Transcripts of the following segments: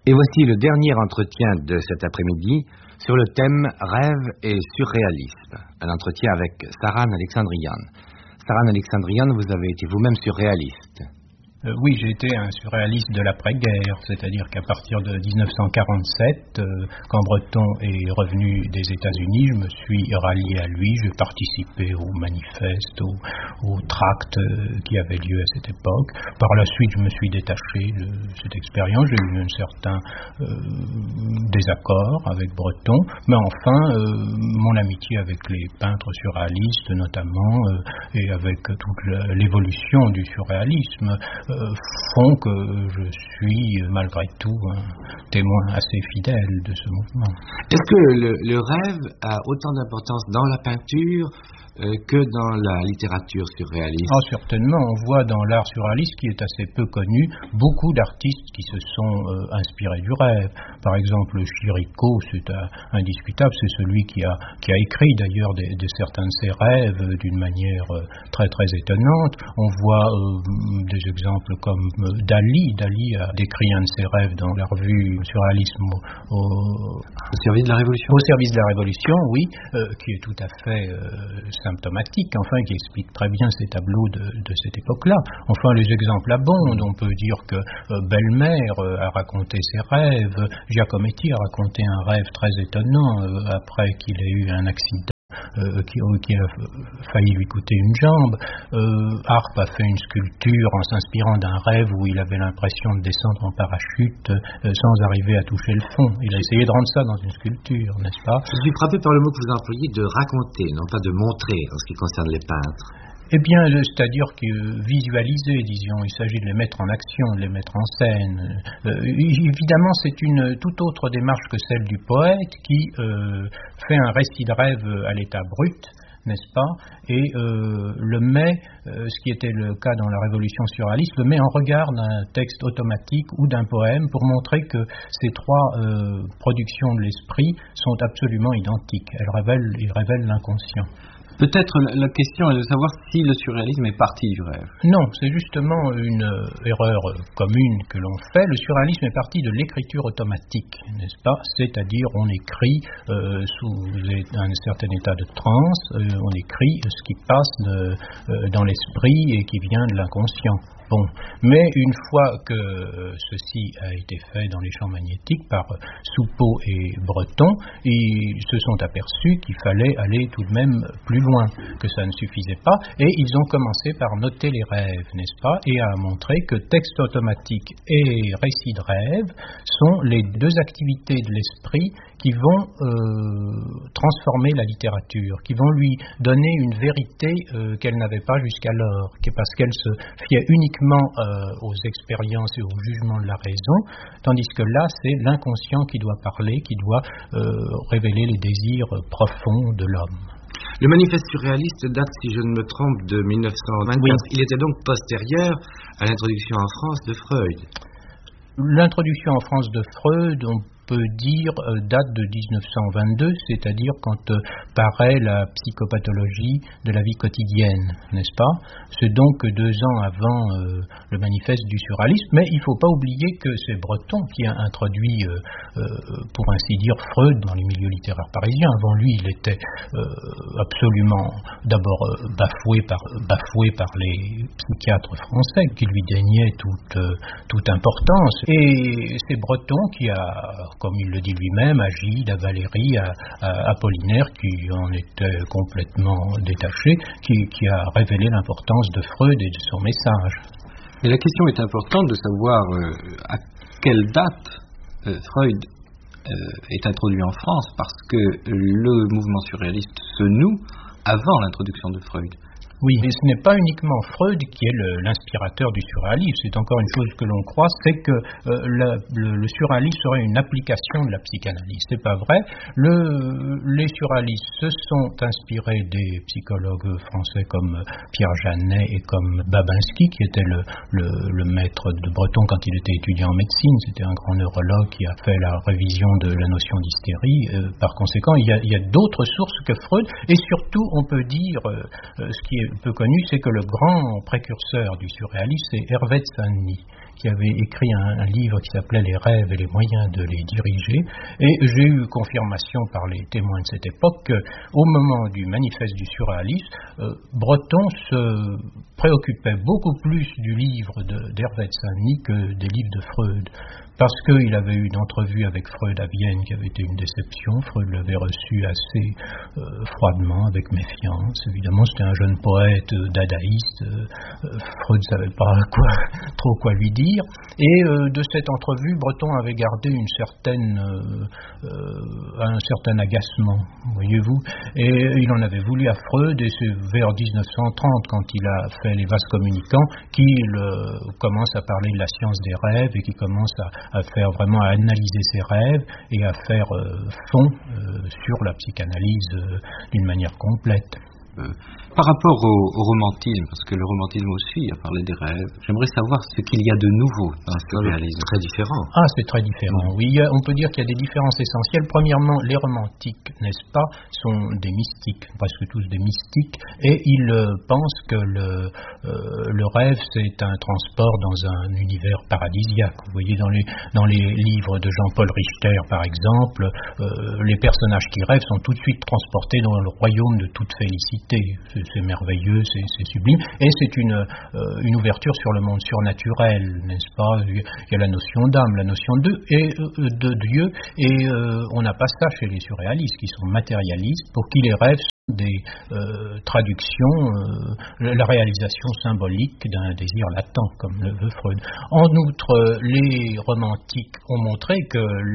Et voici le dernier entretien de cet après-midi sur le thème Rêve et surréalisme. Un entretien avec Saran Alexandrian. Saran Alexandrian, vous avez été vous-même surréaliste. Oui, j'ai été un surréaliste de l'après-guerre, c'est-à-dire qu'à partir de 1947, quand Breton est revenu des États-Unis, je me suis rallié à lui, j'ai participé aux manifestes, aux tracts qui avaient lieu à cette époque. Par la suite, je me suis détaché de cette expérience, j'ai eu un certain désaccord avec Breton, mais enfin, mon amitié avec les peintres surréalistes notamment, et avec toute l'évolution du surréalisme, font que je suis malgré tout un témoin assez fidèle de ce mouvement. Est-ce que le rêve a autant d'importance dans la peinture que dans la littérature surréaliste? Certainement, on voit dans l'art surréaliste, qui est assez peu connu, beaucoup d'artistes qui se sont inspirés du rêve. Par exemple, Chirico, c'est indiscutable, c'est celui qui a écrit d'ailleurs certains de ses rêves d'une manière très très étonnante. On voit des exemples comme Dali. Dali a décrit un de ses rêves dans la revue Surréalisme au service de la Révolution. Au service de la Révolution, oui, qui est tout à fait symptomatique, enfin, qui explique très bien ces tableaux de cette époque-là. Enfin, les exemples abondent. On peut dire que Bellemare a raconté ses rêves, Giacometti a raconté un rêve très étonnant après qu'il ait eu un accident qui a failli lui coûter une jambe. Arp a fait une sculpture en s'inspirant d'un rêve où il avait l'impression de descendre en parachute sans arriver à toucher le fond. Il a essayé de rendre ça dans une sculpture, n'est-ce pas? Je suis frappé par le mot que vous employez de raconter, non pas de montrer en ce qui concerne les peintres. Eh bien, c'est-à-dire que visualiser, disons, il s'agit de les mettre en action, de les mettre en scène. Évidemment, c'est une toute autre démarche que celle du poète qui fait un récit de rêve à l'état brut, n'est-ce pas, et le met, ce qui était le cas dans la Révolution surréaliste, le met en regard d'un texte automatique ou d'un poème pour montrer que ces trois productions de l'esprit sont absolument identiques. Ils révèlent l'inconscient. Peut-être la question est de savoir si le surréalisme est parti du rêve. Non, c'est justement une erreur commune que l'on fait. Le surréalisme est parti de l'écriture automatique, n'est-ce pas? C'est-à-dire on écrit sous un certain état de transe, on écrit ce qui passe dans l'esprit et qui vient de l'inconscient. Bon, mais une fois que ceci a été fait dans les champs magnétiques par Soupeau et Breton, ils se sont aperçus qu'il fallait aller tout de même plus loin, que ça ne suffisait pas, et ils ont commencé par noter les rêves, n'est-ce pas, et à montrer que texte automatique et récit de rêve sont les deux activités de l'esprit qui vont transformer la littérature, qui vont lui donner une vérité qu'elle n'avait pas jusqu'alors, parce qu'elle se fiait uniquement aux expériences et au jugement de la raison, tandis que là, c'est l'inconscient qui doit parler, qui doit révéler les désirs profonds de l'homme. Le manifeste surréaliste date, si je ne me trompe, de 1924. Oui. Il était donc postérieur à l'introduction en France de Freud. L'introduction en France de Freud, on peut dire, date de 1922, c'est-à-dire quand paraît la psychopathologie de la vie quotidienne, n'est-ce pas? C'est donc 2 ans avant le manifeste du surréalisme, mais il ne faut pas oublier que c'est Breton qui a introduit, pour ainsi dire, Freud dans les milieux littéraires parisiens. Avant lui, il était absolument d'abord bafoué par les psychiatres français qui lui déniaient toute importance. Et c'est Breton qui a, comme il le dit lui-même, à Gide, à Valéry, à Apollinaire, qui en était complètement détaché, qui a révélé l'importance de Freud et de son message. Mais la question est importante de savoir à quelle date Freud est introduit en France, parce que le mouvement surréaliste se noue avant l'introduction de Freud. Oui, mais ce n'est pas uniquement Freud qui est l'inspirateur du surréalisme. C'est encore une chose que l'on croit, c'est que le surréalisme serait une application de la psychanalyse. C'est pas vrai. Les surréalistes se sont inspirés des psychologues français comme Pierre Janet et comme Babinski, qui était le maître de Breton quand il était étudiant en médecine. C'était un grand neurologue qui a fait la révision de la notion d'hystérie. Par conséquent, il y a d'autres sources que Freud. Et surtout, on peut dire, ce qui est peu connu, c'est que le grand précurseur du surréalisme, c'est Hervé de Saint-Denis, qui avait écrit un livre qui s'appelait Les rêves et les moyens de les diriger. Et j'ai eu confirmation par les témoins de cette époque qu'au moment du manifeste du surréalisme, Breton se préoccupait beaucoup plus du livre d'Hervé de Saint-Denis que des livres de Freud. Parce qu'il avait eu une entrevue avec Freud à Vienne qui avait été une déception. Freud l'avait reçu assez froidement, avec méfiance. Évidemment, c'était un jeune poète dadaïste. Freud ne savait pas trop quoi lui dire. Et de cette entrevue, Breton avait gardé un certain agacement, voyez-vous. Et il en avait voulu à Freud, et c'est vers 1930, quand il a fait Les vases communicants, qu'il commence à parler de la science des rêves et qu'il commence à analyser ses rêves et à faire fond sur la psychanalyse d'une manière complète. Par rapport au romantisme, parce que le romantisme aussi a parlé des rêves, j'aimerais savoir ce qu'il y a de nouveau dans le surréalisme. Très différent. Ah, c'est très différent, oui. On peut dire qu'il y a des différences essentielles. Premièrement, les romantiques, n'est-ce pas, sont des mystiques, presque tous des mystiques, et ils pensent que le rêve, c'est un transport dans un univers paradisiaque. Vous voyez, dans les livres de Jean-Paul Richter, par exemple, les personnages qui rêvent sont tout de suite transportés dans le royaume de toute félicité. C'est merveilleux, c'est sublime, et c'est une ouverture sur le monde surnaturel, n'est-ce pas? Il y a la notion d'âme, la notion de Dieu, et on n'a pas ça chez les surréalistes qui sont matérialistes, pour qui les rêves sont des traductions, la réalisation symbolique d'un désir latent, comme le veut Freud. En outre, les romantiques ont montré que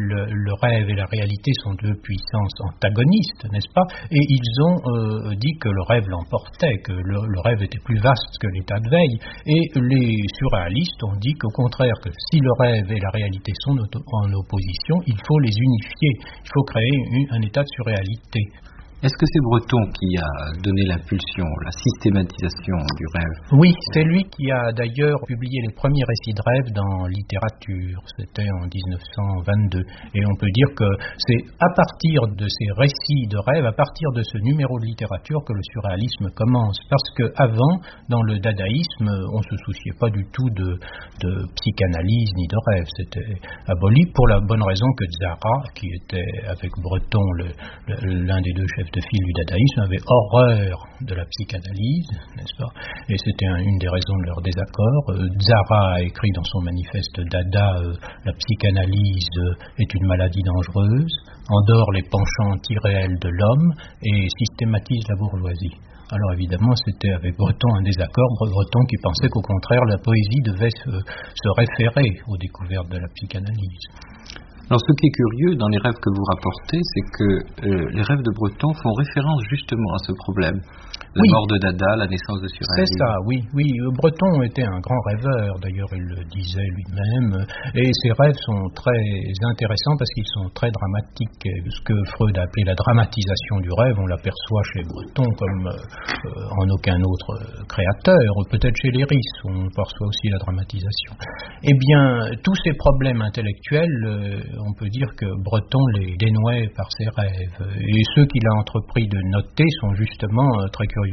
le rêve et la réalité sont deux puissances antagonistes, n'est-ce pas? Et ils ont dit que le rêve l'emportait, que le rêve était plus vaste que l'état de veille. Et les surréalistes ont dit qu'au contraire, que si le rêve et la réalité sont en opposition, il faut les unifier, il faut créer un état de surréalité. Est-ce que c'est Breton qui a donné l'impulsion, la systématisation du rêve? Oui, c'est lui qui a d'ailleurs publié les premiers récits de rêve dans Littérature. C'était en 1922. Et on peut dire que c'est à partir de ces récits de rêve, à partir de ce numéro de littérature que le surréalisme commence. Parce qu'avant, dans le dadaïsme, on ne se souciait pas du tout de psychanalyse ni de rêve. C'était aboli pour la bonne raison que Tzara, qui était avec Breton l'un des deux chefs de file du dadaïsme, avait horreur de la psychanalyse, n'est-ce pas? Et c'était une des raisons de leur désaccord. Tzara a écrit dans son manifeste Dada la psychanalyse est une maladie dangereuse, endort les penchants anti-réels de l'homme et systématise la bourgeoisie. Alors évidemment, c'était avec Breton un désaccord, Breton qui pensait qu'au contraire, la poésie devait se référer aux découvertes de la psychanalyse. Alors ce qui est curieux dans les rêves que vous rapportez, c'est que les rêves de Breton font référence justement à ce problème. La mort de Dada, la naissance de surréalisme. C'est ça, oui. Breton était un grand rêveur, d'ailleurs il le disait lui-même, et ses rêves sont très intéressants parce qu'ils sont très dramatiques. Ce que Freud a appelé la dramatisation du rêve, on l'aperçoit chez Breton comme en aucun autre créateur, ou peut-être chez Léris, on perçoit aussi la dramatisation. Eh bien, tous ces problèmes intellectuels, on peut dire que Breton les dénouait par ses rêves. Et ceux qu'il a entrepris de noter sont justement, très curieusement,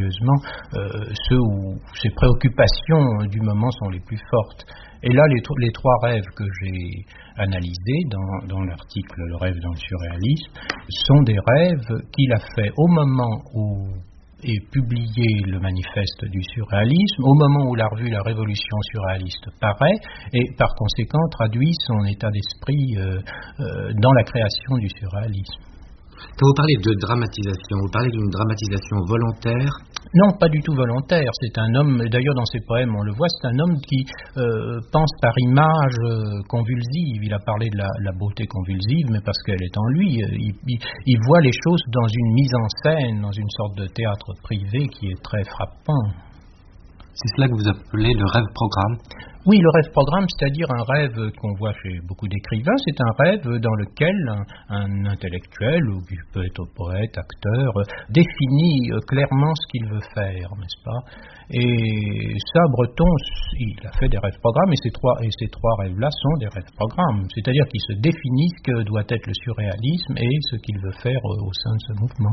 ceux où ses préoccupations du moment sont les plus fortes. Et là, les trois rêves que j'ai analysés dans l'article « Le rêve dans le surréalisme » sont des rêves qu'il a fait au moment où est publié le manifeste du surréalisme, au moment où la revue La Révolution surréaliste paraît, et par conséquent traduit son état d'esprit dans la création du surréalisme. Quand vous parlez de dramatisation, vous parlez d'une dramatisation volontaire? Non, pas du tout volontaire. C'est un homme, d'ailleurs dans ses poèmes on le voit, c'est un homme qui pense par image convulsive. Il a parlé de la beauté convulsive, mais parce qu'elle est en lui. Il voit les choses dans une mise en scène, dans une sorte de théâtre privé qui est très frappant. C'est cela que vous appelez le rêve-programme? Oui, le rêve-programme, c'est-à-dire un rêve qu'on voit chez beaucoup d'écrivains, c'est un rêve dans lequel un intellectuel, ou qui peut être poète, acteur, définit clairement ce qu'il veut faire, n'est-ce pas? Et ça, Breton, il a fait des rêves-programmes, et ces trois rêves-là sont des rêves-programmes, c'est-à-dire qu'ils se définissent ce que doit être le surréalisme et ce qu'il veut faire au sein de ce mouvement.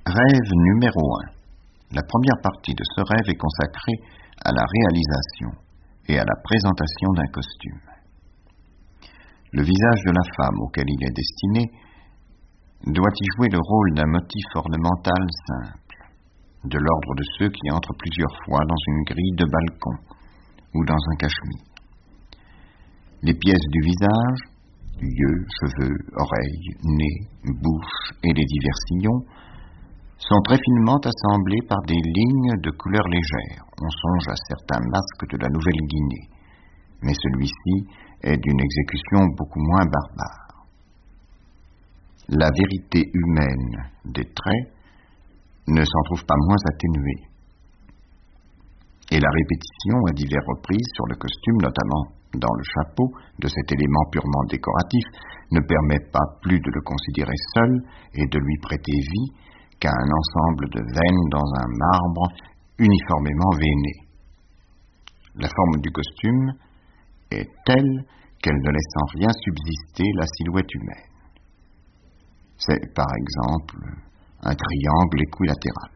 Rêve numéro 1. La première partie de ce rêve est consacrée à la réalisation. et à la présentation d'un costume. Le visage de la femme auquel il est destiné doit y jouer le rôle d'un motif ornemental simple, de l'ordre de ceux qui entrent plusieurs fois dans une grille de balcon ou dans un cache-mire. Les pièces du visage, yeux, cheveux, oreilles, nez, bouche et les divers sillons, sont très finement assemblés par des lignes de couleur légère. On songe à certains masques de la Nouvelle-Guinée, mais celui-ci est d'une exécution beaucoup moins barbare. La vérité humaine des traits ne s'en trouve pas moins atténuée. Et la répétition à diverses reprises sur le costume, notamment dans le chapeau, de cet élément purement décoratif, ne permet pas plus de le considérer seul et de lui prêter vie qu'à un ensemble de veines dans un marbre uniformément veiné. La forme du costume est telle qu'elle ne laisse en rien subsister la silhouette humaine. C'est, par exemple, un triangle équilatéral.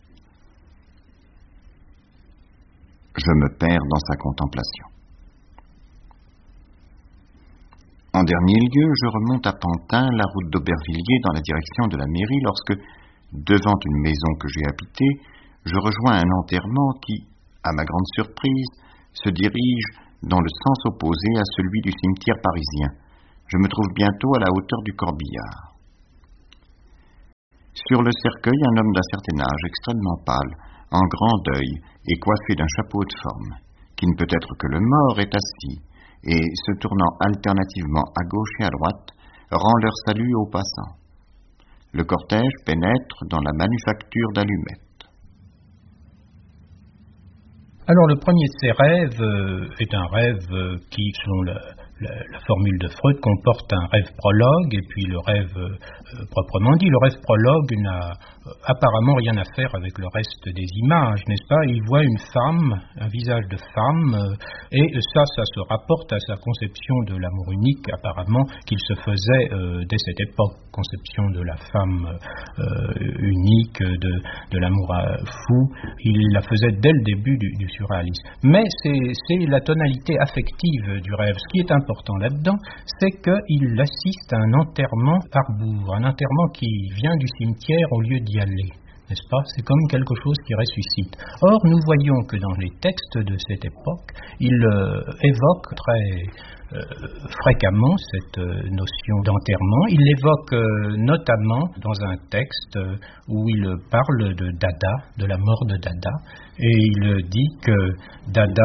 Je me perds dans sa contemplation. En dernier lieu, je remonte à Pantin la route d'Aubervilliers dans la direction de la mairie lorsque, devant une maison que j'ai habitée, je rejoins un enterrement qui, à ma grande surprise, se dirige dans le sens opposé à celui du cimetière parisien. Je me trouve bientôt à la hauteur du Corbillard. Sur le cercueil, un homme d'un certain âge, extrêmement pâle, en grand deuil et coiffé d'un chapeau de forme, qui ne peut être que le mort, est assis, et, se tournant alternativement à gauche et à droite, rend leur salut aux passants. Le cortège pénètre dans la manufacture d'allumettes. Alors le premier de ces rêves est un rêve qui, selon la formule de Freud, comporte un rêve prologue et puis le rêve proprement dit. Le rêve prologue n'a apparemment rien à faire avec le reste des images, n'est-ce pas? Il voit une femme, un visage de femme, et ça se rapporte à sa conception de l'amour unique, apparemment, qu'il se faisait dès cette époque, conception de la femme unique, de l'amour fou. Il la faisait dès le début du surréalisme. Mais c'est la tonalité affective du rêve. Ce qui est important là-dedans, c'est qu'il assiste à un enterrement par bourre, un enterrement qui vient du cimetière au lieu d'y aller, n'est-ce pas? C'est comme quelque chose qui ressuscite. Or, nous voyons que dans les textes de cette époque, il évoque très fréquemment cette notion d'enterrement. Il l'évoque notamment dans un texte où il parle de Dada, de la mort de Dada, et il dit que Dada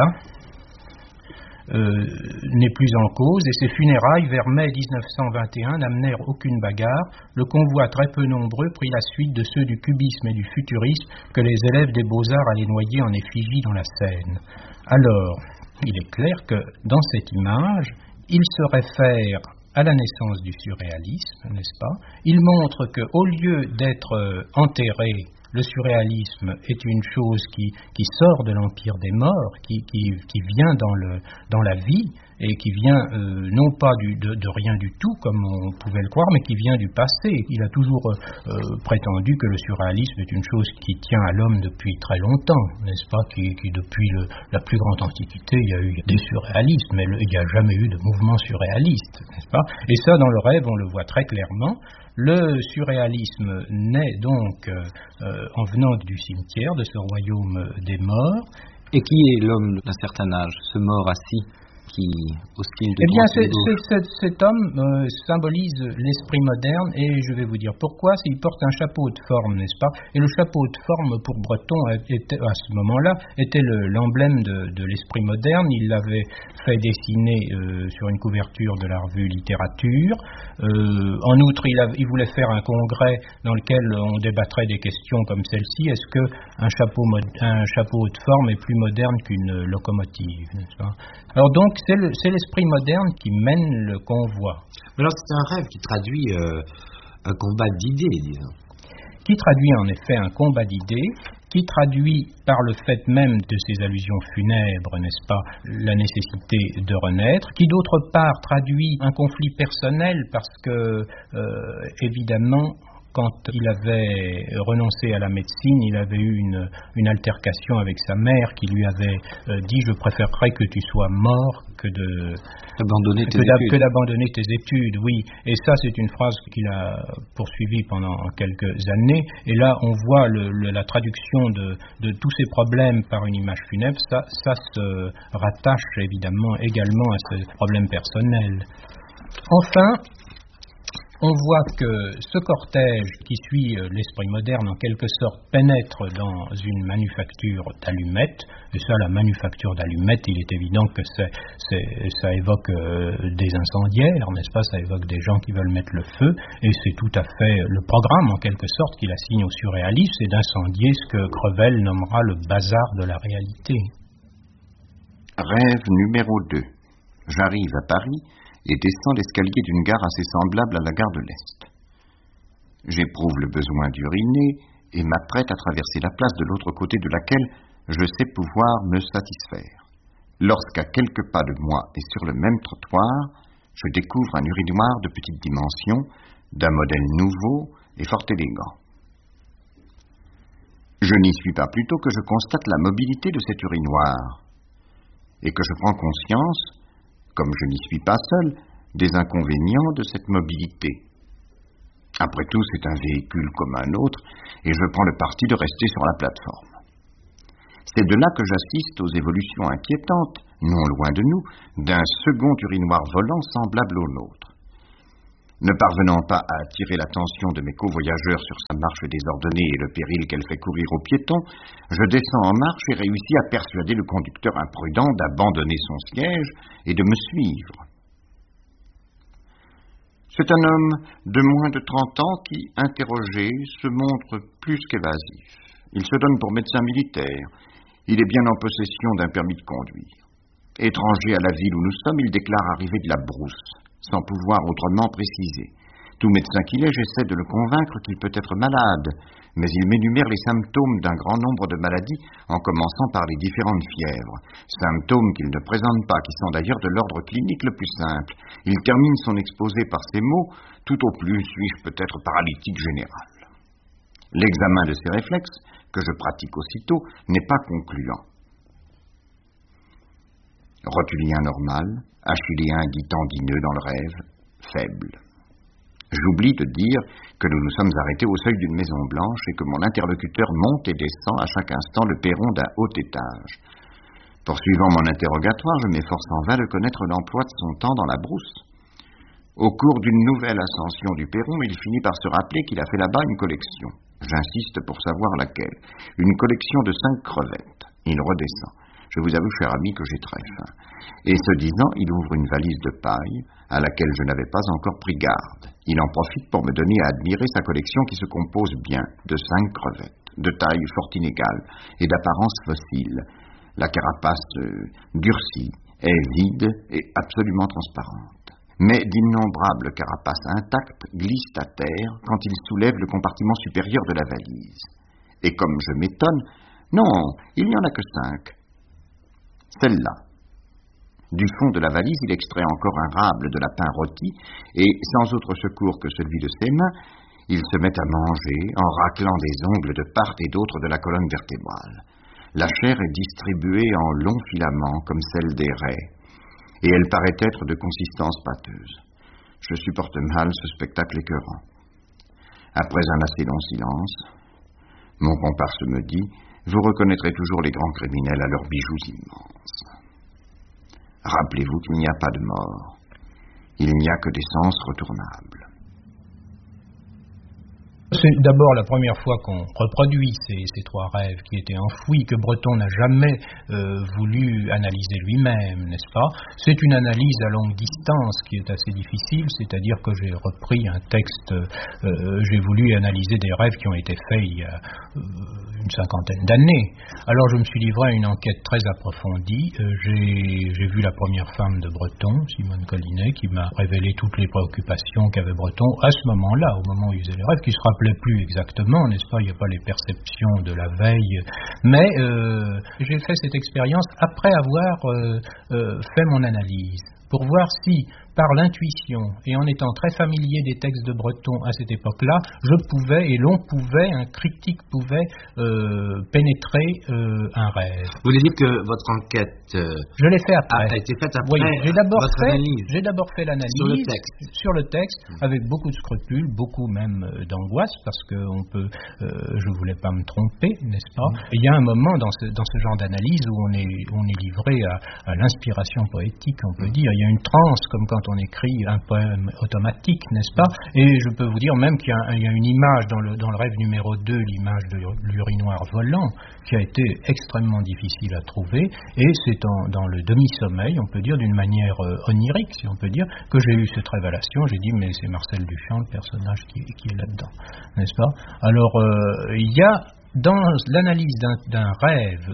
n'est plus en cause, et ses funérailles vers mai 1921 n'amenèrent aucune bagarre. Le convoi, très peu nombreux, prit la suite de ceux du cubisme et du futurisme que les élèves des beaux-arts allaient noyer en effigie dans la Seine. Alors, il est clair que dans cette image, il se réfère à la naissance du surréalisme, n'est-ce pas? Il montre qu'au lieu d'être enterré, le surréalisme est une chose qui sort de l'empire des morts, qui vient dans la vie, et qui vient non pas de rien du tout, comme on pouvait le croire, mais qui vient du passé. Il a toujours prétendu que le surréalisme est une chose qui tient à l'homme depuis très longtemps, n'est-ce pas, qui depuis la plus grande antiquité, il y a eu des surréalistes, mais il n'y a jamais eu de mouvement surréaliste, n'est-ce pas? Et ça, dans le rêve, on le voit très clairement. Le surréalisme naît donc en venant du cimetière, de ce royaume des morts. Et qui est l'homme d'un certain âge, ce mort assis qui oscille de Eh bien, cet homme symbolise l'esprit moderne, et je vais vous dire pourquoi. C'est qu'il porte un chapeau de forme, n'est-ce pas? Et le chapeau de forme, pour Breton, à ce moment-là, était l'emblème de l'esprit moderne. Il l'avait fait dessiner sur une couverture de la revue Littérature. En outre, il voulait faire un congrès dans lequel on débattrait des questions comme celle-ci. Est-ce qu'un chapeau de forme est plus moderne qu'une locomotive, n'est-ce pas? Alors donc, c'est l'esprit moderne qui mène le convoi. Alors c'est un rêve qui traduit un combat d'idées, disons. Qui traduit en effet un combat d'idées, qui traduit par le fait même de ces allusions funèbres, n'est-ce pas, la nécessité de renaître, qui d'autre part traduit un conflit personnel parce que, évidemment, quand il avait renoncé à la médecine, il avait eu une altercation avec sa mère qui lui avait dit « Je préférerais que tu sois mort que d'abandonner tes études. » Oui, et ça c'est une phrase qu'il a poursuivie pendant quelques années. Et là on voit la traduction de tous ces problèmes par une image funèbre. Ça se rattache évidemment également à ce problème personnel. Enfin, on voit que ce cortège qui suit l'esprit moderne, en quelque sorte, pénètre dans une manufacture d'allumettes. Et ça, la manufacture d'allumettes, il est évident que ça évoque des incendiaires, n'est-ce pas? Ça évoque des gens qui veulent mettre le feu. Et c'est tout à fait le programme, en quelque sorte, qu'il assigne au surréalisme, c'est d'incendier ce que Crevel nommera le bazar de la réalité. Rêve numéro 2. J'arrive à Paris et descends l'escalier d'une gare assez semblable à la gare de l'Est. J'éprouve le besoin d'uriner et m'apprête à traverser la place de l'autre côté de laquelle je sais pouvoir me satisfaire. Lorsqu'à quelques pas de moi et sur le même trottoir, je découvre un urinoir de petite dimension, d'un modèle nouveau et fort élégant. Je n'y suis pas plus tôt que je constate la mobilité de cet urinoir et que je prends conscience, comme je n'y suis pas seul, des inconvénients de cette mobilité. Après tout, c'est un véhicule comme un autre, et je prends le parti de rester sur la plateforme. C'est de là que j'assiste aux évolutions inquiétantes, non loin de nous, d'un second urinoir volant semblable au nôtre. Ne parvenant pas à attirer l'attention de mes covoyageurs sur sa marche désordonnée et le péril qu'elle fait courir aux piétons, je descends en marche et réussis à persuader le conducteur imprudent d'abandonner son siège et de me suivre. C'est un homme de moins de 30 ans qui, interrogé, se montre plus qu'évasif. Il se donne pour médecin militaire. Il est bien en possession d'un permis de conduire. Étranger à la ville où nous sommes, il déclare arriver de la brousse, sans pouvoir autrement préciser. Tout médecin qu'il est, j'essaie de le convaincre qu'il peut être malade, mais il m'énumère les symptômes d'un grand nombre de maladies, en commençant par les différentes fièvres, symptômes qu'il ne présente pas, qui sont d'ailleurs de l'ordre clinique le plus simple. Il termine son exposé par ces mots: « Tout au plus suis-je peut-être paralytique général ». L'examen de ces réflexes, que je pratique aussitôt, n'est pas concluant. Rotulien normal, achillien dit tendineux dans le rêve, faible. J'oublie de dire que nous nous sommes arrêtés au seuil d'une maison blanche et que mon interlocuteur monte et descend à chaque instant le perron d'un haut étage. Poursuivant mon interrogatoire, je m'efforce en vain de connaître l'emploi de son temps dans la brousse. Au cours d'une nouvelle ascension du perron, il finit par se rappeler qu'il a fait là-bas une collection. J'insiste pour savoir laquelle. Une collection de 5 crevettes. Il redescend. Je vous avoue, cher ami, que j'ai très faim. Et ce disant, il ouvre une valise de paille à laquelle je n'avais pas encore pris garde. Il en profite pour me donner à admirer sa collection qui se compose bien de 5 crevettes, de taille fort inégale et d'apparence fossile. La carapace durcie est vide et absolument transparente. Mais d'innombrables carapaces intactes glissent à terre quand il soulève le compartiment supérieur de la valise. Et comme je m'étonne, non, il n'y en a que 5. Celle-là. Du fond de la valise, il extrait encore un rable de lapin rôti, et sans autre secours que celui de ses mains, il se met à manger en raclant des ongles de part et d'autre de la colonne vertébrale. La chair est distribuée en longs filaments, comme celle des raies, et elle paraît être de consistance pâteuse. Je supporte mal ce spectacle écœurant. Après un assez long silence, mon comparse me dit: vous reconnaîtrez toujours les grands criminels à leurs bijoux immenses. Rappelez-vous qu'il n'y a pas de mort. Il n'y a que des sens retournables. C'est d'abord la première fois qu'on reproduit ces 3 rêves qui étaient enfouis, que Breton n'a jamais voulu analyser lui-même, n'est-ce pas? C'est une analyse à longue distance qui est assez difficile, c'est-à-dire que j'ai repris un texte, j'ai voulu analyser des rêves qui ont été faits il y a une 50aine d'années. Alors je me suis livré à une enquête très approfondie. J'ai vu la première femme de Breton, Simone Collinet, qui m'a révélé toutes les préoccupations qu'avait Breton à ce moment-là, au moment où il faisait les rêves, qui se rappelait plus exactement, n'est-ce pas? Il n'y a pas les perceptions de la veille. Mais j'ai fait cette expérience après avoir fait mon analyse, pour voir si, par l'intuition, et en étant très familier des textes de Breton à cette époque-là, je pouvais, et l'on pouvait, un critique pouvait pénétrer un rêve. Vous voulez dire que votre enquête je l'ai fait après. a été faite après Oui, j'ai d'abord fait l'analyse sur le texte, avec beaucoup de scrupules, beaucoup même d'angoisse, parce que je voulais pas me tromper, n'est-ce pas? Il y a un moment dans ce genre d'analyse où on est livré à l'inspiration poétique, on peut dire. Il y a une transe, comme quand on écrit un poème automatique, n'est-ce pas? Et je peux vous dire même qu'il y a une image dans le rêve numéro 2, l'image de l'urinoir volant, qui a été extrêmement difficile à trouver, et c'est dans le demi-sommeil, on peut dire, d'une manière onirique, si on peut dire, que j'ai eu cette révélation. J'ai dit, mais c'est Marcel Duchamp, le personnage qui est là-dedans, n'est-ce pas? Alors, il y a dans l'analyse d'un rêve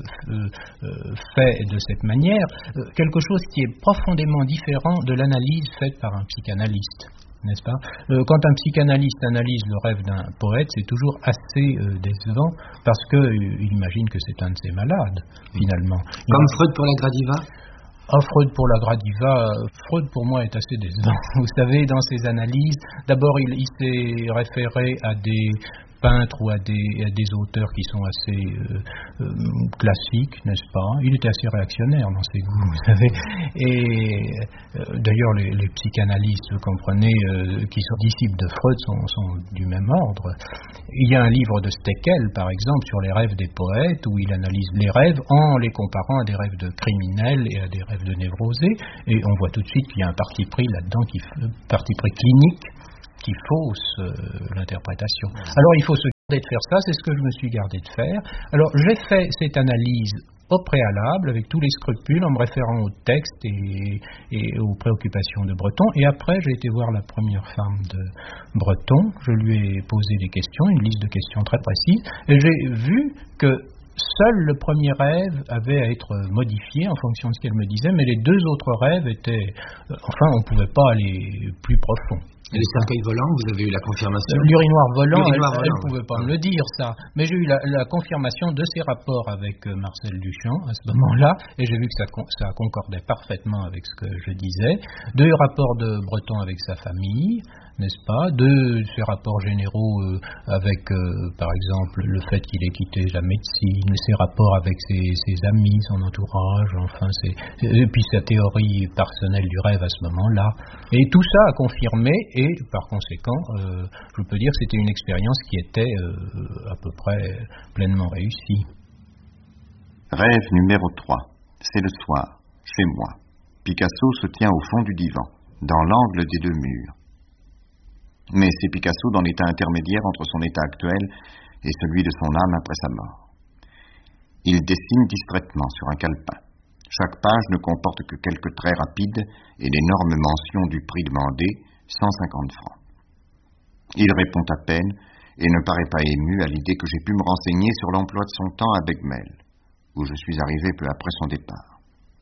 fait de cette manière, quelque chose qui est profondément différent de l'analyse faite par un psychanalyste, n'est-ce pas? Quand un psychanalyste analyse le rêve d'un poète, c'est toujours assez décevant, parce qu'il imagine que c'est un de ses malades, finalement. Comme Freud pour la Gradiva? Freud pour la Gradiva, Freud pour moi est assez décevant. Vous savez, dans ses analyses, d'abord il s'est référé à des peintres ou à des auteurs qui sont assez classiques, n'est-ce pas? Il était assez réactionnaire dans ses goûts, vous savez. Et d'ailleurs, les psychanalystes, vous comprenez, qui sont disciples de Freud sont du même ordre. Il y a un livre de Steckel, par exemple, sur les rêves des poètes, où il analyse les rêves en les comparant à des rêves de criminels et à des rêves de névrosés. Et on voit tout de suite qu'il y a un parti pris là-dedans, parti pris clinique, qui fausse l'interprétation. Alors il faut se garder de faire ça, c'est ce que je me suis gardé de faire. Alors j'ai fait cette analyse au préalable, avec tous les scrupules, en me référant au texte et aux préoccupations de Breton. Et après, j'ai été voir la première femme de Breton. Je lui ai posé des questions, une liste de questions très précises, et j'ai vu que seul le premier rêve avait à être modifié en fonction de ce qu'elle me disait, mais les deux autres rêves étaient... Enfin, on ne pouvait pas aller plus profond. Et les cercueils volants, vous avez eu la confirmation? L'urinoir volant, elle ne pouvait pas me le dire, ça. Mais j'ai eu la confirmation de ses rapports avec Marcel Duchamp à ce moment-là, et j'ai vu que ça concordait parfaitement avec ce que je disais. Des rapports de Breton avec sa famille, n'est-ce pas? De ses rapports généraux avec, par exemple, le fait qu'il ait quitté la médecine, ses rapports avec ses amis, son entourage, enfin, et puis sa théorie personnelle du rêve à ce moment-là. Et tout ça a confirmé, et par conséquent, je peux dire que c'était une expérience qui était à peu près pleinement réussie. Rêve numéro 3. C'est le soir, chez moi. Picasso se tient au fond du divan, dans l'angle des deux murs. Mais c'est Picasso dans l'état intermédiaire entre son état actuel et celui de son âme après sa mort. Il dessine distraitement sur un calepin. Chaque page ne comporte que quelques traits rapides et l'énorme mention du prix demandé, 150 francs. Il répond à peine et ne paraît pas ému à l'idée que j'ai pu me renseigner sur l'emploi de son temps à Begmel, où je suis arrivé peu après son départ.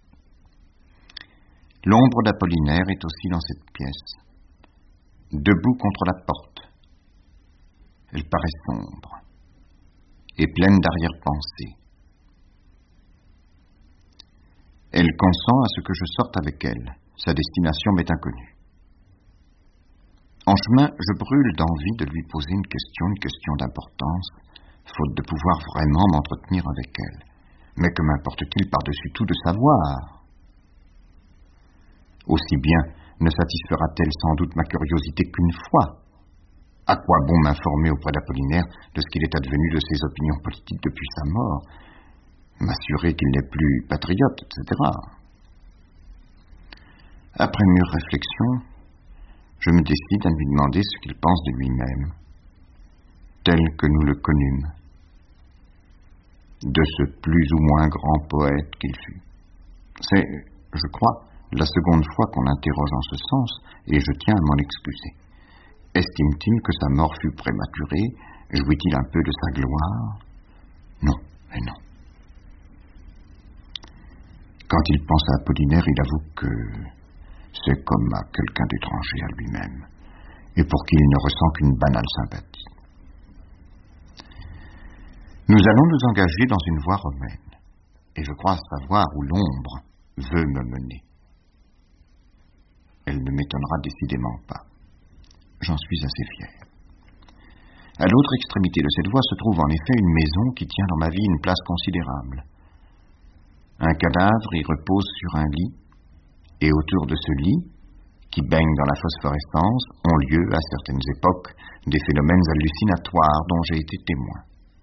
L'ombre d'Apollinaire est aussi dans cette pièce, debout contre la porte. Elle paraît sombre et pleine d'arrière-pensée. Elle consent à ce que je sorte avec elle. Sa destination m'est inconnue. En chemin, je brûle d'envie de lui poser une question d'importance, faute de pouvoir vraiment m'entretenir avec elle. Mais que m'importe-t-il par-dessus tout de savoir? Aussi bien ne satisfera-t-elle sans doute ma curiosité qu'une fois. À quoi bon m'informer auprès d'Apollinaire de ce qu'il est advenu de ses opinions politiques depuis sa mort, m'assurer qu'il n'est plus patriote, etc. Après mûre réflexion, je me décide à lui demander ce qu'il pense de lui-même, tel que nous le connûmes, de ce plus ou moins grand poète qu'il fut. C'est, je crois, la seconde fois qu'on l'interroge en ce sens, et je tiens à m'en excuser. Estime-t-il que sa mort fut prématurée? Jouit-il un peu de sa gloire? Non, mais non. Quand il pense à Apollinaire, il avoue que c'est comme à quelqu'un d'étranger à lui-même, et pour qui il ne ressent qu'une banale sympathie. Nous allons nous engager dans une voie romaine, et je crois savoir où l'ombre veut me mener. elle ne m'étonnera décidément pas. J'en suis assez fier. À l'autre extrémité de cette voie se trouve en effet une maison qui tient dans ma vie une place considérable. Un cadavre y repose sur un lit, et autour de ce lit, qui baigne dans la phosphorescence, ont lieu, à certaines époques, des phénomènes hallucinatoires dont j'ai été témoin.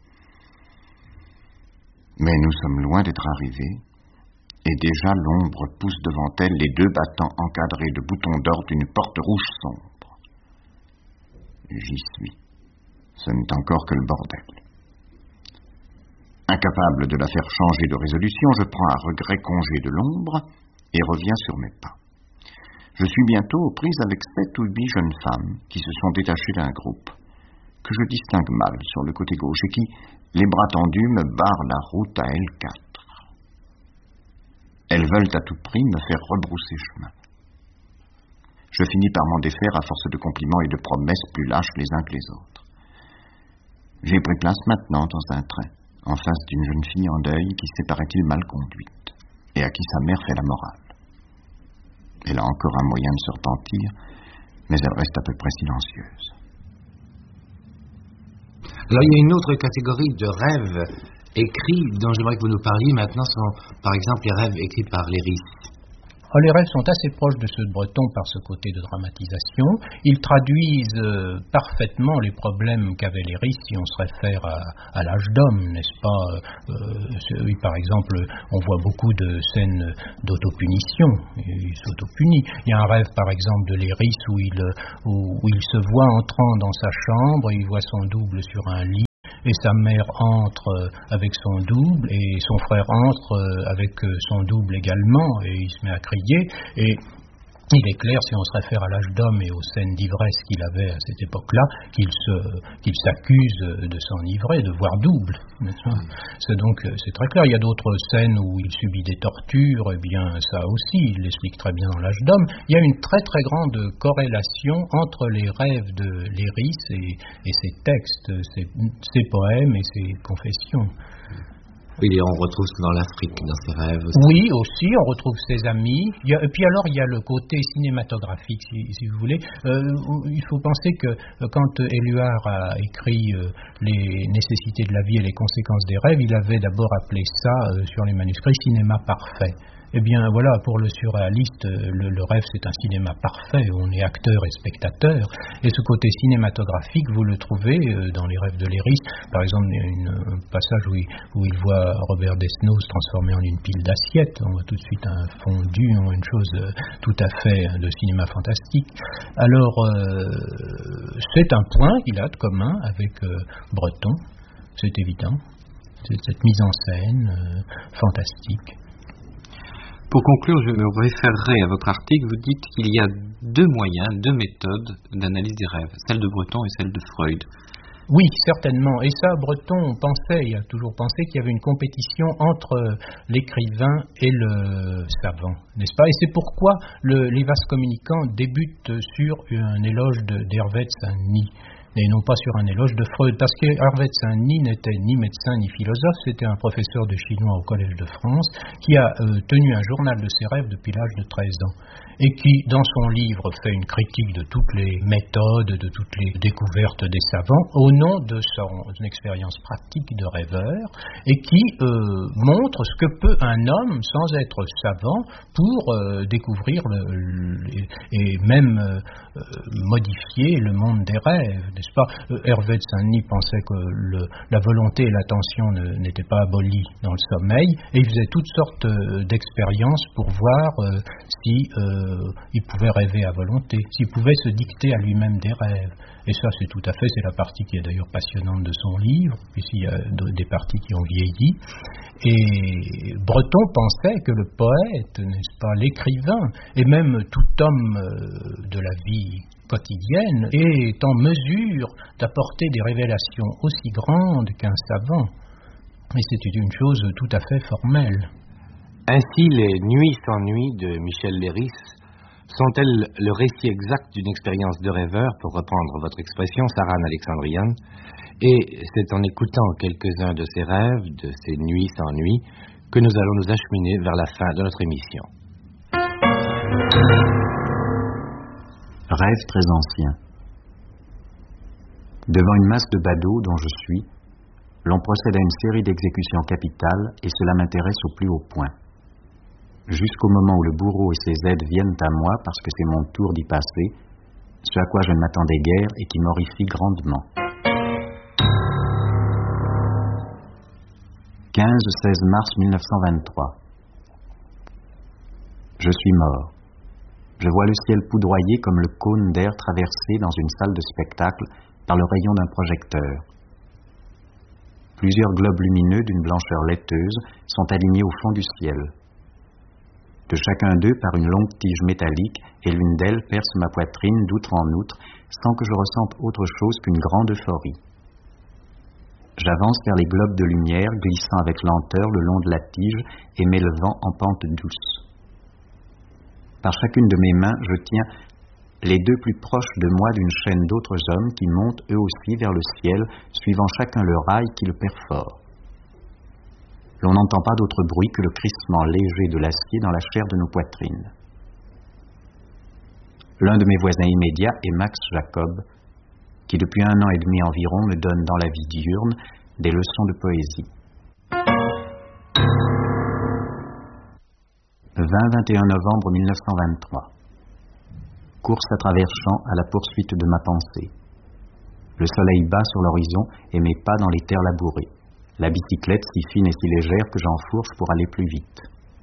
Mais nous sommes loin d'être arrivés, et déjà l'ombre pousse devant elle les 2 battants encadrés de boutons d'or d'une porte rouge sombre. J'y suis. Ce n'est encore que le bordel. Incapable de la faire changer de résolution, je prends à regret congé de l'ombre et reviens sur mes pas. Je suis bientôt aux prises avec 7 ou 8 jeunes femmes qui se sont détachées d'un groupe, que je distingue mal sur le côté gauche et qui, les bras tendus, me barrent la route à L4. Elles veulent à tout prix me faire rebrousser chemin. Je finis par m'en défaire à force de compliments et de promesses plus lâches les uns que les autres. J'ai pris place maintenant dans un train, en face d'une jeune fille en deuil qui s'est, paraît-il, mal conduite, et à qui sa mère fait la morale. Elle a encore un moyen de se repentir, mais elle reste à peu près silencieuse. Alors, il y a une autre catégorie de rêves écrits dont j'aimerais que vous nous parliez maintenant, sont par exemple les rêves écrits par Léris. Les rêves sont assez proches de ceux de Breton par ce côté de dramatisation. Ils traduisent parfaitement les problèmes qu'avait Léris si on se réfère à l'âge d'homme, n'est-ce pas? Par exemple, on voit beaucoup de scènes d'autopunition. Il s'autopunit. Il y a un rêve, par exemple, de Léris où il se voit entrant dans sa chambre, il voit son double sur un lit, et sa mère entre avec son double, et son frère entre avec son double également, et il se met à crier, et il est clair, si on se réfère à l'âge d'homme et aux scènes d'ivresse qu'il avait à cette époque-là, qu'il s'accuse de s'enivrer, de voir double. C'est très clair. Il y a d'autres scènes où il subit des tortures, et bien ça aussi, il l'explique très bien dans l'âge d'homme. Il y a une très très grande corrélation entre les rêves de Léris et ses textes, ses poèmes et ses confessions. Oui, et on retrouve dans l'Afrique, dans ses rêves aussi. Oui, aussi, on retrouve ses amis. Et puis alors, il y a le côté cinématographique, si vous voulez. Il faut penser que quand Éluard a écrit Les nécessités de la vie et les conséquences des rêves, il avait d'abord appelé ça, sur les manuscrits, cinéma parfait. Eh bien voilà, pour le surréaliste, le rêve c'est un cinéma parfait, on est acteur et spectateur, et ce côté cinématographique vous le trouvez dans les rêves de Léris. Par exemple, il y a un passage où il voit Robert Desnos se transformer en une pile d'assiettes, on voit tout de suite un fondu, une chose tout à fait de cinéma fantastique. Alors c'est un point qu'il a de commun avec Breton, c'est évident, c'est cette mise en scène fantastique. Pour conclure, je me référerai à votre article. Vous dites qu'il y a 2 moyens, 2 méthodes d'analyse des rêves, celle de Breton et celle de Freud. Oui, certainement. Et ça, Breton il a toujours pensé qu'il y avait une compétition entre l'écrivain et le savant, n'est-ce pas? Et c'est pourquoi les vases communicants débutent sur un éloge d'Hervé de Saint-Denis, et non pas sur un éloge de Freud, parce que Hervé de Saint-Denis n'était ni médecin ni philosophe, c'était un professeur de chinois au Collège de France qui a tenu un journal de ses rêves depuis l'âge de 13 ans et qui, dans son livre, fait une critique de toutes les méthodes, de toutes les découvertes des savants au nom de son expérience pratique de rêveur et qui montre ce que peut un homme, sans être savant, pour découvrir et même modifier le monde des rêves, n'est-ce pas? Hervé de Saint-Denis pensait que la volonté et l'attention n'étaient pas abolies dans le sommeil, et il faisait toutes sortes d'expériences pour voir si il pouvait rêver à volonté, s'il pouvait se dicter à lui-même des rêves. Et ça, c'est la partie qui est d'ailleurs passionnante de son livre, puisqu'il y a des parties qui ont vieilli. Et Breton pensait que le poète, n'est-ce pas, l'écrivain, et même tout homme de la vie quotidienne, est en mesure d'apporter des révélations aussi grandes qu'un savant. Et c'était une chose tout à fait formelle. Ainsi, les Nuits sans nuit de Michel Léris sont-elles le récit exact d'une expérience de rêveur, pour reprendre votre expression, Saran Alexandrian? Et c'est en écoutant quelques-uns de ces rêves, de ces Nuits sans nuit, que nous allons nous acheminer vers la fin de notre émission. Rêve très ancien. Devant une masse de badauds dont je suis, l'on procède à une série d'exécutions capitales et cela m'intéresse au plus haut point. Jusqu'au moment où le bourreau et ses aides viennent à moi parce que c'est mon tour d'y passer, ce à quoi je ne m'attendais guère et qui m'horrifie grandement. 15-16 mars 1923. Je suis mort. Je vois le ciel poudroyé comme le cône d'air traversé dans une salle de spectacle par le rayon d'un projecteur. Plusieurs globes lumineux d'une blancheur laiteuse sont alignés au fond du ciel. De chacun d'eux part une longue tige métallique et l'une d'elles perce ma poitrine d'outre en outre sans que je ressente autre chose qu'une grande euphorie. J'avance vers les globes de lumière, glissant avec lenteur le long de la tige et m'élevant en pente douce. Par chacune de mes mains, je tiens les deux plus proches de moi d'une chaîne d'autres hommes qui montent eux aussi vers le ciel, suivant chacun le rail qui le perfore. L'on n'entend pas d'autre bruit que le crissement léger de l'acier dans la chair de nos poitrines. L'un de mes voisins immédiats est Max Jacob, qui depuis 1 an et demi environ me donne dans la vie diurne des leçons de poésie. 20-21 novembre 1923. Course à travers champs à la poursuite de ma pensée. Le soleil bat sur l'horizon et mes pas dans les terres labourées. La bicyclette si fine et si légère que j'enfourche pour aller plus vite.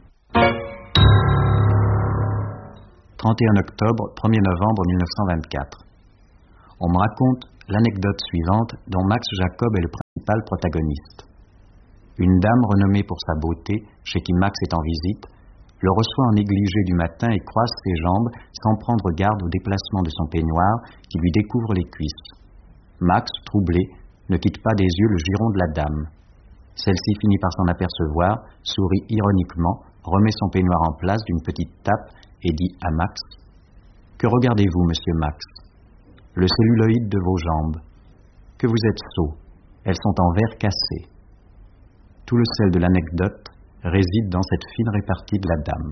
31 octobre, 1er novembre 1924. On me raconte l'anecdote suivante dont Max Jacob est le principal protagoniste. Une dame renommée pour sa beauté, chez qui Max est en visite, le reçoit en négligé du matin et croise ses jambes sans prendre garde au déplacement de son peignoir qui lui découvre les cuisses. Max, troublé, ne quitte pas des yeux le giron de la dame. Celle-ci finit par s'en apercevoir, sourit ironiquement, remet son peignoir en place d'une petite tape et dit à Max : « Que regardez-vous, monsieur Max ? Le celluloïde de vos jambes. Que vous êtes sot, elles sont en verre cassé. » Tout le sel de l'anecdote réside dans cette fine répartie de la dame.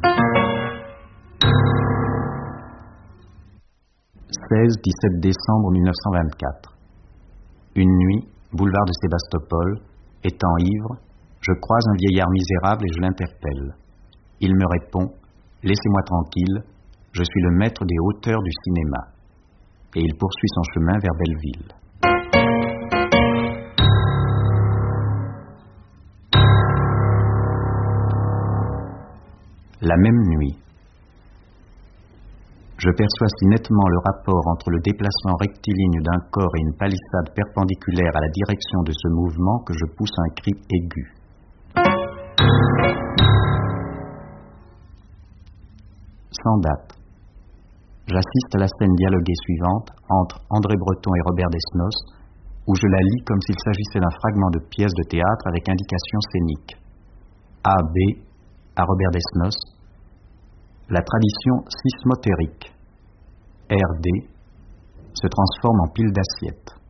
16-17 décembre 1924. Une nuit, boulevard de Sébastopol, étant ivre, je croise un vieillard misérable et je l'interpelle. Il me répond : « Laissez-moi tranquille, je suis le maître des hauteurs du cinéma. » Et il poursuit son chemin vers Belleville. La même nuit, je perçois si nettement le rapport entre le déplacement rectiligne d'un corps et une palissade perpendiculaire à la direction de ce mouvement que je pousse un cri aigu. Sans date. J'assiste à la scène dialoguée suivante entre André Breton et Robert Desnos, où je la lis comme s'il s'agissait d'un fragment de pièce de théâtre avec indication scénique. A.B. à Robert Desnos, la tradition sismotérique, R.D., se transforme en pile d'assiettes.